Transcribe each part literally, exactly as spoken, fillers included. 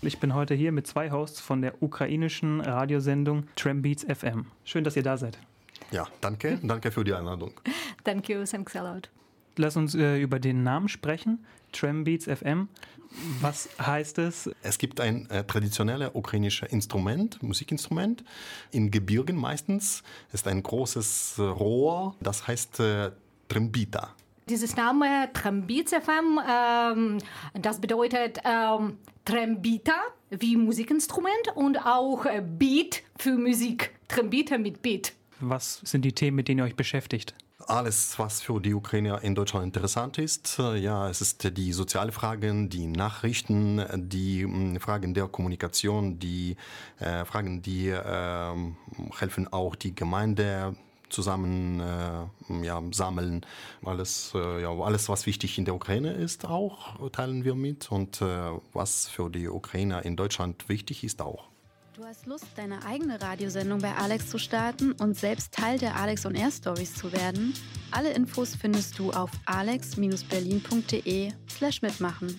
Ich bin heute hier mit zwei Hosts von der ukrainischen Radiosendung Trambeats F M. Schön, dass ihr da seid. Ja, danke. Danke für die Einladung. Thank you, thanks a lot. Lass uns äh, über den Namen sprechen. Trambeats F M. Was heißt es? Es gibt ein äh, traditionelles ukrainisches Instrument, Musikinstrument, in Gebirgen meistens. Es ist ein großes äh, Rohr, das heißt äh, Trambita. Dieses Name Trambeats F M, ähm, das bedeutet ähm, Trambita wie Musikinstrument und auch äh, Beat für Musik. Trambita mit Beat. Was sind die Themen, mit denen ihr euch beschäftigt? Alles, was für die Ukrainer in Deutschland interessant ist. Ja, es ist die sozialen Fragen, die Nachrichten, die mh, Fragen der Kommunikation, die äh, Fragen, die äh, helfen auch die Gemeinde zusammen äh, ja, sammeln. Alles, äh, ja, alles, was wichtig in der Ukraine ist, auch teilen wir mit. Und äh, was für die Ukrainer in Deutschland wichtig ist, auch. Du hast Lust, deine eigene Radiosendung bei Alex zu starten und selbst Teil der Alex on Air Stories zu werden? Alle Infos findest du auf alex berlin punkt de slash mitmachen.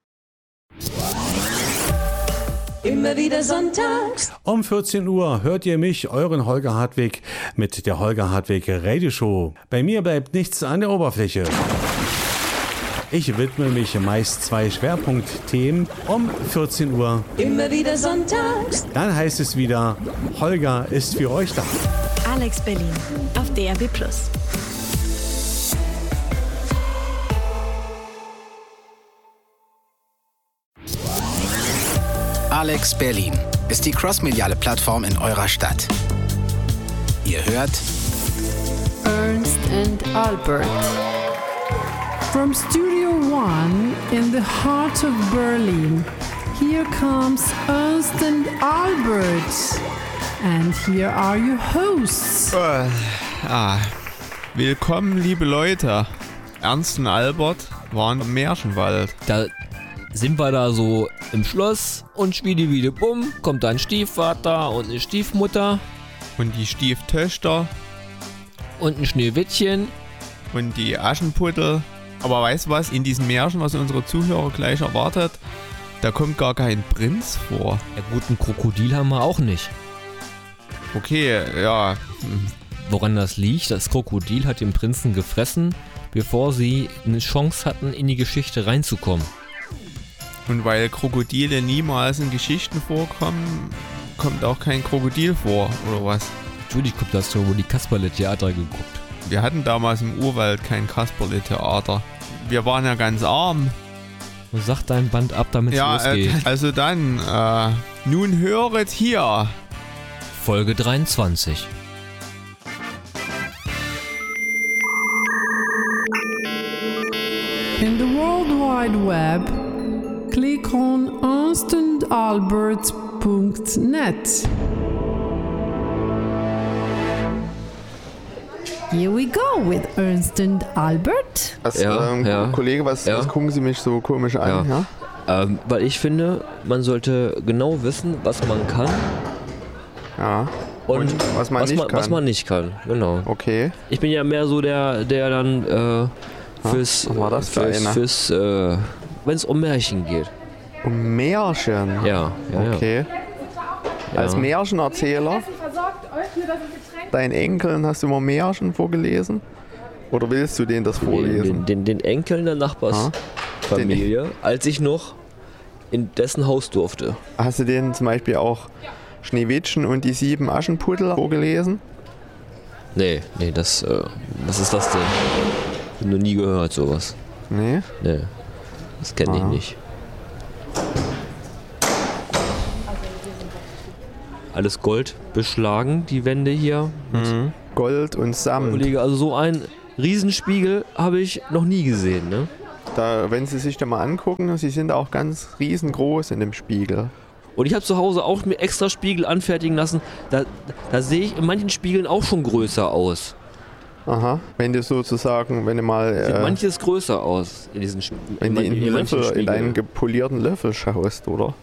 Immer wieder sonntags. Um vierzehn Uhr hört ihr mich, euren Holger Hartwig, mit der Holger Hartwig Radioshow. Bei mir bleibt nichts an der Oberfläche. Ich widme mich meist zwei Schwerpunktthemen um vierzehn Uhr. Immer wieder sonntags. Dann heißt es wieder, Holger ist für euch da. Alex Berlin auf D R B plus. Alex Berlin ist die crossmediale Plattform in eurer Stadt. Ihr hört Ernst and Albert. From Studio One in the heart of Berlin, here comes Ernst and Albert. And here are your hosts. Uh, ah. Willkommen, liebe Leute. Ernst und Albert waren im Märchenwald. Da sind wir da so im Schloss und schwiede bumm, kommt da ein Stiefvater und eine Stiefmutter. Und die Stieftöchter. Und ein Schneewittchen. Und die Aschenputtel. Aber weißt du was, in diesem Märchen, was unsere Zuhörer gleich erwartet, da kommt gar kein Prinz vor. Ja gut, ein Krokodil haben wir auch nicht. Okay, ja. Woran das liegt, das Krokodil hat den Prinzen gefressen, bevor sie eine Chance hatten, in die Geschichte reinzukommen. Und weil Krokodile niemals in Geschichten vorkommen, kommt auch kein Krokodil vor, oder was? Natürlich kommt das so, wo die Kasperle-Theater geguckt. Wir hatten damals im Urwald kein Kasperle-Theater. Wir waren ja ganz arm. Und sag dein Band ab, damit es ja, losgeht. Äh, also dann, äh, nun höret hier. Folge dreiundzwanzig. In the World Wide Web, click on ernst and albert punkt net. Here we go with Ernst and Albert. Was, ja, ähm, ja. Kollege, was, ja. was gucken Sie mich so komisch an? Ja. Ja? Ähm, weil ich finde, man sollte genau wissen, was man kann. Ja. Und, und was man was nicht man, kann. Was man nicht kann, genau. Okay. Ich bin ja mehr so der, der dann äh, fürs, was war das für fürs, einer? fürs äh, wenn es um Märchen geht. Um Märchen? Ja, ja, okay. Ja. Als Märchenerzähler? Deinen Enkeln hast du immer Märchen vorgelesen? Oder willst du denen das vorlesen? Den, den, den Enkeln der Nachbarsfamilie, als ich noch in dessen Haus durfte. Hast du denen zum Beispiel auch Schneewittchen und die sieben Aschenputtel vorgelesen? Nee, nee, das, äh, was ist das denn? Ich hab noch nie gehört, sowas. Nee? Nee, das kenne ich nicht. Alles Gold beschlagen, die Wände hier. Mhm. Gold und Samt. Kollege, also so einen Riesenspiegel habe ich noch nie gesehen, ne? Da, wenn Sie sich da mal angucken, sie sind auch ganz riesengroß in dem Spiegel. Und ich habe zu Hause auch mir extra Spiegel anfertigen lassen. Da, da sehe ich in manchen Spiegeln auch schon größer aus. Aha, wenn du sozusagen, wenn du mal... Sieht äh, manches größer aus in diesen Spiegeln. Wenn du in, in, Löffel, in deinen gepolierten Löffel schaust, oder?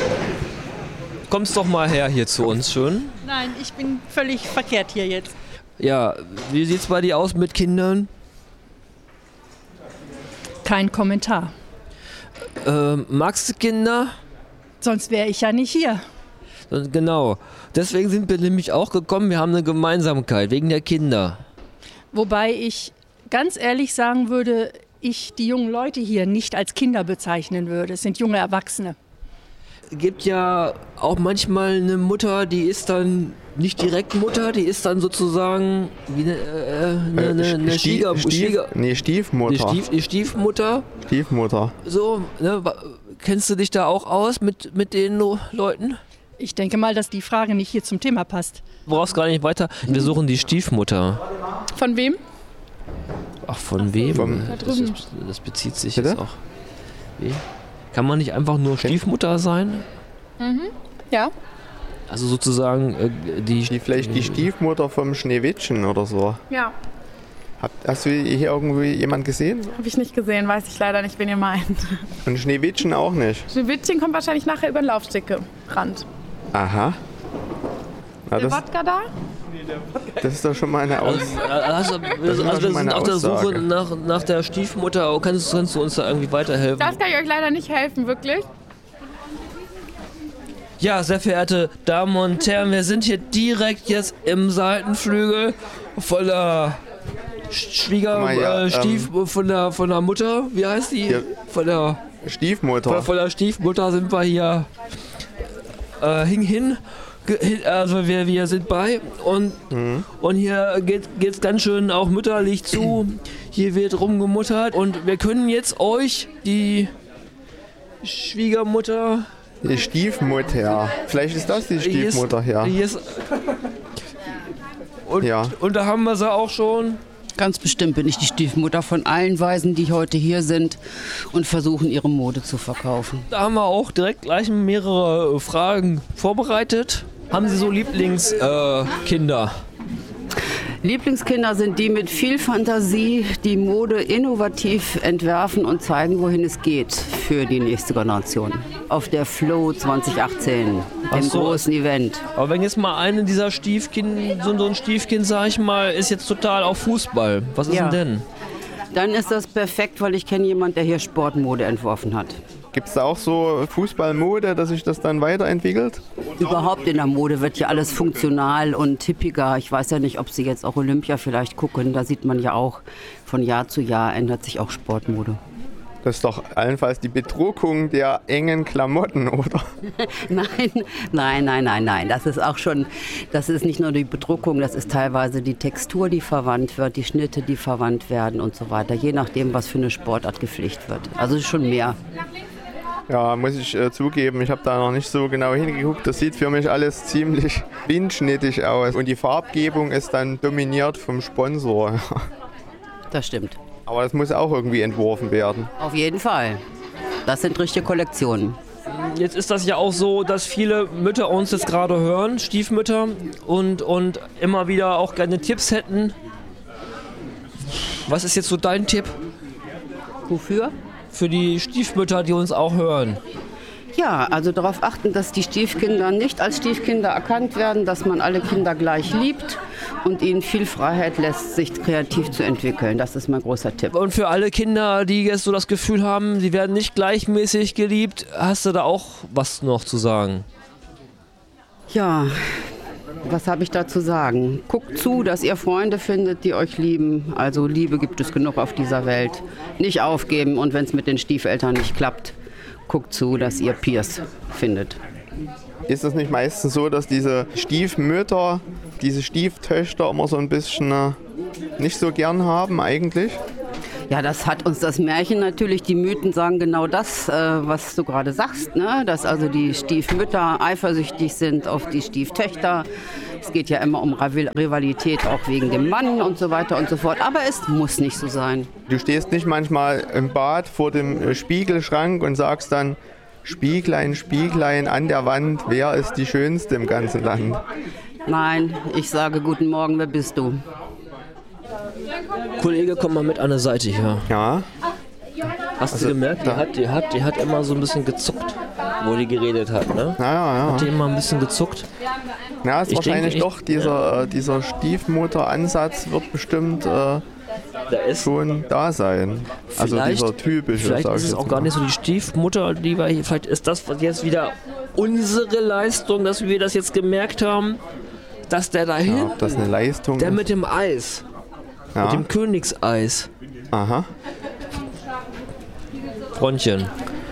Kommst doch mal her hier zu uns schön. Nein, ich bin völlig verkehrt hier jetzt. Ja, wie sieht's bei dir aus mit Kindern? Kein Kommentar. Ähm, magst du Kinder? Sonst wäre ich ja nicht hier. Genau. Deswegen sind wir nämlich auch gekommen. Wir haben eine Gemeinsamkeit wegen der Kinder. Wobei ich ganz ehrlich sagen würde, ich die jungen Leute hier nicht als Kinder bezeichnen würde. Es sind junge Erwachsene. Es gibt ja auch manchmal eine Mutter, die ist dann nicht direkt Mutter, die ist dann sozusagen wie eine, äh, eine, eine, eine Stief, Schwieger, Stief, Schwieger, nee, Stiefmutter. Die, Stief, die Stiefmutter. Stiefmutter. So, ne, kennst du dich da auch aus mit, mit den Leuten? Ich denke mal, dass die Frage nicht hier zum Thema passt. Du brauchst gar nicht weiter. Wir suchen die Stiefmutter. Von wem? Ach, von wem? Vom das, ist, das bezieht sich Bitte? jetzt auch. Wie? Kann man nicht einfach nur Stiefmutter sein? Mhm. Ja. Also sozusagen äh, die, die... Vielleicht die Stiefmutter vom Schneewittchen oder so. Ja. Hab, hast du hier irgendwie jemand gesehen? Habe ich nicht gesehen, weiß ich leider nicht, wen ihr meint. Und Schneewittchen auch nicht? Schneewittchen kommt wahrscheinlich nachher über den Laufstrecke-Rand. Aha. Na, der das, Wodka da? das ist doch schon mal eine Aussage. Also, also, also wir sind auf der Suche nach, nach der Stiefmutter. Kannst, kannst du uns da irgendwie weiterhelfen? Das kann ich euch leider nicht helfen, wirklich. Ja, sehr verehrte Damen und Herren, wir sind hier direkt jetzt im Seitenflügel von der Schwieger, ja, äh, Stief, ähm, von der von der Mutter. Wie heißt die? Ja, von der Stiefmutter. Von, von der Stiefmutter sind wir hier äh, hin, hin. Also wir, wir sind bei und, mhm. und hier geht es ganz schön auch mütterlich zu. Hier wird rumgemuttert und wir können jetzt euch die Schwiegermutter... Die Stiefmutter. Vielleicht ist das die Stiefmutter hier. Yes. Und, ja. und da haben wir sie auch schon. Ganz bestimmt bin ich die Stiefmutter von allen Waisen, die heute hier sind und versuchen, ihre Mode zu verkaufen. Da haben wir auch direkt gleich mehrere Fragen vorbereitet. Haben Sie so Lieblingskinder? Äh, Lieblingskinder sind die mit viel Fantasie, die Mode innovativ entwerfen und zeigen, wohin es geht für die nächste Generation. Auf der Flow zwanzig achtzehn, dem so. großen Event. Aber wenn jetzt mal eine dieser Stiefkind, so ein Stiefkind, sag ich mal, ist jetzt total auf Fußball. Was ist ja. denn denn? Dann ist das perfekt, weil ich kenne jemanden, der hier Sportmode entworfen hat. Gibt es da auch so Fußballmode, dass sich das dann weiterentwickelt? Überhaupt in der Mode wird ja alles funktional und hippiger. Ich weiß ja nicht, ob Sie jetzt auch Olympia vielleicht gucken. Da sieht man ja auch, von Jahr zu Jahr ändert sich auch Sportmode. Das ist doch allenfalls die Bedruckung der engen Klamotten, oder? Nein, nein, nein, nein, nein. Das ist auch schon, das ist nicht nur die Bedruckung, das ist teilweise die Textur, die verwandt wird, die Schnitte, die verwandt werden und so weiter. Je nachdem, was für eine Sportart gepflegt wird. Also es ist schon mehr. Ja, muss ich äh, zugeben, ich habe da noch nicht so genau hingeguckt. Das sieht für mich alles ziemlich windschnittig aus. Und die Farbgebung ist dann dominiert vom Sponsor. Das stimmt. Aber das muss auch irgendwie entworfen werden. Auf jeden Fall. Das sind richtige Kollektionen. Jetzt ist das ja auch so, dass viele Mütter uns jetzt gerade hören, Stiefmütter, und, und immer wieder auch gerne Tipps hätten. Was ist jetzt so dein Tipp? Wofür? Für die Stiefmütter, die uns auch hören. Ja, also darauf achten, dass die Stiefkinder nicht als Stiefkinder erkannt werden, dass man alle Kinder gleich liebt und ihnen viel Freiheit lässt, sich kreativ zu entwickeln. Das ist mein großer Tipp. Und für alle Kinder, die jetzt so das Gefühl haben, sie werden nicht gleichmäßig geliebt, hast du da auch was noch zu sagen? Ja, was habe ich da zu sagen? Guckt zu, dass ihr Freunde findet, die euch lieben. Also Liebe gibt es genug auf dieser Welt. Nicht aufgeben und wenn es mit den Stiefeltern nicht klappt, guckt zu, dass ihr Peers findet. Ist es nicht meistens so, dass diese Stiefmütter, diese Stieftöchter immer so ein bisschen äh, nicht so gern haben eigentlich? Ja, das hat uns das Märchen natürlich, die Mythen sagen genau das, äh, was du gerade sagst, ne? Dass also die Stiefmütter eifersüchtig sind auf die Stieftöchter. Es geht ja immer um Rivalität, auch wegen dem Mann und so weiter und so fort. Aber es muss nicht so sein. Du stehst nicht manchmal im Bad vor dem Spiegelschrank und sagst dann, Spieglein, Spieglein an der Wand, wer ist die Schönste im ganzen Land? Nein, ich sage guten Morgen, wer bist du? Kollege, komm mal mit an der Seite hier. Ja. Hast Also, du gemerkt, die hat, die, hat, die hat immer so ein bisschen gezuckt, wo die geredet hat, ne? Ja, ja, ja. Hat die immer ein bisschen gezuckt? Ja, ist Ich wahrscheinlich denke, doch, dieser, äh, dieser Stiefmutter-Ansatz wird bestimmt äh, schon da sein. Also Vielleicht- dieser typische, Vielleicht sag ist ich es jetzt auch mal. gar nicht so die Stiefmutter, die wir hier. Vielleicht ist das jetzt wieder unsere Leistung, dass wir das jetzt gemerkt haben, dass der da Ja, hinten, ob das eine Leistung der ist. mit dem Eis, Ja. mit dem Königseis. Aha. Freundchen.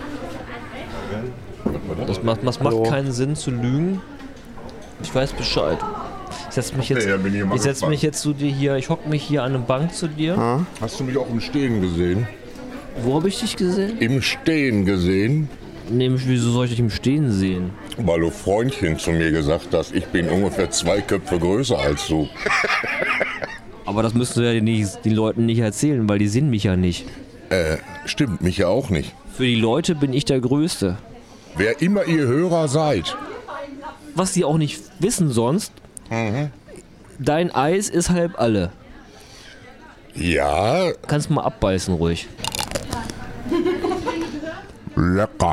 Das macht, das macht keinen Sinn zu lügen. Ich weiß Bescheid. Ich setze mich jetzt, Okay, dann bin ich mal ich setz gespannt. mich jetzt zu dir hier, ich hocke mich hier an eine Bank zu dir. Hast du mich auch im Stehen gesehen? Wo habe ich dich gesehen? Im Stehen gesehen. Nämlich, wieso soll ich dich im Stehen sehen? Weil du Freundchen zu mir gesagt hast, ich bin ungefähr zwei Köpfe größer als du. Aber das müsst du ja nicht, den Leuten nicht erzählen, weil die sehen mich ja nicht. Äh, stimmt, mich ja auch nicht. Für die Leute bin ich der Größte. Wer immer ihr Hörer seid. Was sie auch nicht wissen sonst, dein Eis ist halb alle. Ja. Kannst mal abbeißen ruhig. Lecker.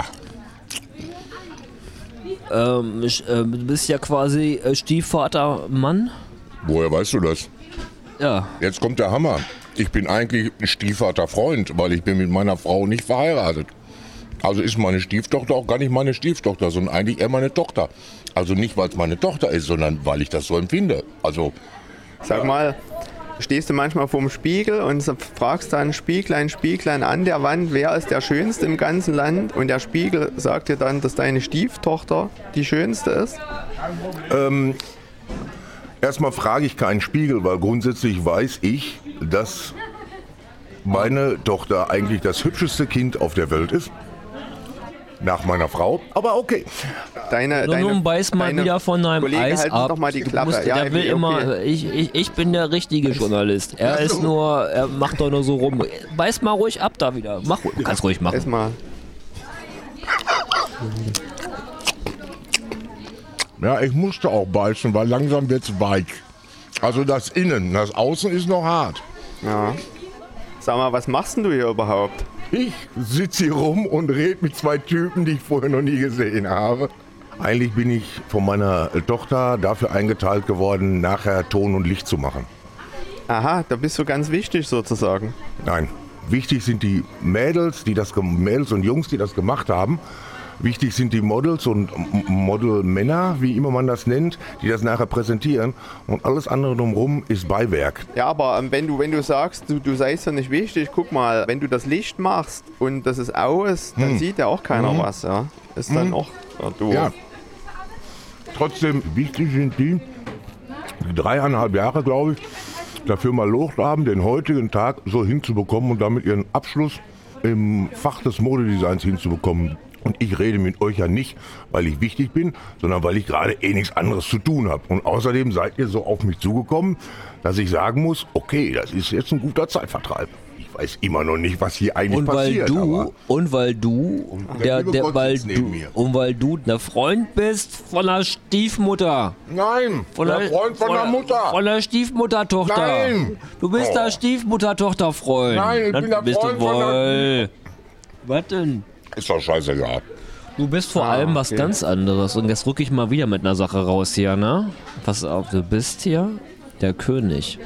Ähm, ich, äh, du bist ja quasi äh, Stiefvater Mann. Woher weißt du das? Ja. Jetzt kommt der Hammer. Ich bin eigentlich ein Stiefvater-Freund, weil ich bin mit meiner Frau nicht verheiratet. Also ist meine Stieftochter auch gar nicht meine Stieftochter, sondern eigentlich eher meine Tochter. Also nicht, weil es meine Tochter ist, sondern weil ich das so empfinde. Also, Sag mal, stehst du manchmal vorm Spiegel und so fragst dann Spieglein, Spieglein an der Wand, wer ist der Schönste im ganzen Land? Und der Spiegel sagt dir dann, dass deine Stieftochter die Schönste ist? ähm, erstmal frage ich keinen Spiegel, weil grundsätzlich weiß ich, dass meine Tochter eigentlich das hübscheste Kind auf der Welt ist. Nach meiner Frau, aber okay. Deine, Nun, nun beiß mal wieder von deinem Kollegen Eis halten ab. doch mal die Du Klappe. musst- Ja, der will okay. immer, ich, ich, ich bin der richtige Journalist. Er ist nur, er macht doch nur so rum. Beiß mal ruhig ab da wieder. Mach, du kannst ruhig machen. Erstmal. Ja, ich musste auch beißen, weil langsam wird's weich. Also das Innen, das Außen ist noch hart. Ja. Sag mal, was machst denn du hier überhaupt? Ich sitze hier rum und rede mit zwei Typen, die ich vorher noch nie gesehen habe. Eigentlich bin ich von meiner Tochter dafür eingeteilt geworden, nachher Ton und Licht zu machen. Aha, da bist du ganz wichtig sozusagen. Nein, wichtig sind die Mädels, die das, gem- Mädels und Jungs, die das gemacht haben. Wichtig sind die Models und M- Modelmänner, wie immer man das nennt, die das nachher präsentieren. Und alles andere drumherum ist Beiwerk. Ja, aber ähm, wenn du, wenn du sagst, du, du seist ja nicht wichtig, guck mal, wenn du das Licht machst und das ist aus, dann Hm. sieht ja auch keiner Mhm. was. Ja? Ist dann Mhm. auch ja, doof. Ja. Trotzdem wichtig sind die, die dreieinhalb Jahre, glaube ich, dafür mal Lucht haben, den heutigen Tag so hinzubekommen und damit ihren Abschluss im Fach des Modedesigns hinzubekommen. Und ich rede mit euch ja nicht, weil ich wichtig bin, sondern weil ich gerade eh nichts anderes zu tun habe. Und außerdem seid ihr so auf mich zugekommen, dass ich sagen muss, okay, das ist jetzt ein guter Zeitvertreib. Ich weiß immer noch nicht, was hier eigentlich Und weil passiert. du, aber und weil du, der, liebe der, Gott weil sitzt neben du, mir. und weil du der Freund bist von der Stiefmutter. Nein, Von der Freund von der Mutter. Von der Stiefmuttertochter. Nein. Du bist Oh. der Stiefmuttertochter-Freund. Nein, ich Das bin der bist Freund du von der- wohl. Was denn? Ist doch scheißegal. Du bist vor Ah, allem was okay. ganz anderes. Und jetzt rück ich mal wieder mit einer Sache raus hier, ne? Pass auf, du bist hier der König.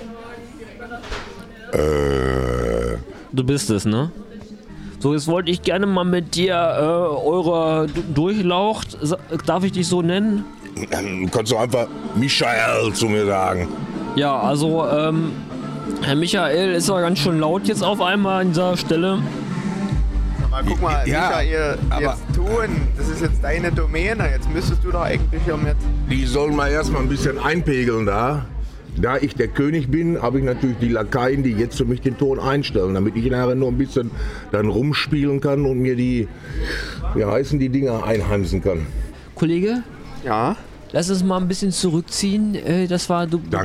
Äh. Du bist es, ne? So, jetzt wollte ich gerne mal mit dir äh, eure D- Durchlaucht, sa- darf ich dich so nennen? Dann kannst du einfach Michael zu mir sagen. Ja, also, ähm, Herr Michael ist ja ganz schön laut jetzt auf einmal an dieser Stelle. Mal guck mal, Ja, Michael, aber- jetzt tun, das ist jetzt deine Domäne, jetzt müsstest du doch eigentlich hier mit... Die sollen mal erstmal ein bisschen einpegeln da. Da ich der König bin, habe ich natürlich die Lakaien, die jetzt für mich den Ton einstellen, damit ich nachher nur ein bisschen dann rumspielen kann und mir die, wie heißen die Dinger, einheimsen kann. Kollege? Ja? Lass uns mal ein bisschen zurückziehen. Äh, Das war, du,